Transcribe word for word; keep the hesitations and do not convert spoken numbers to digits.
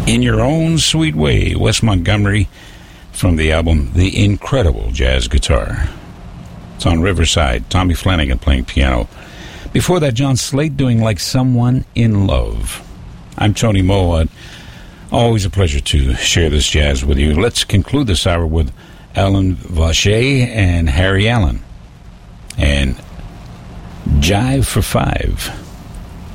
In Your Own Sweet Way, Wes Montgomery, from the album The Incredible Jazz Guitar. It's on Riverside. Tommy Flanagan playing piano. Before that, John Slate doing Like Someone in Love. I'm Tony Moe. Always a pleasure to share this jazz with you. Let's conclude this hour with Alan Vacher and Harry Allen. And Jive for Five.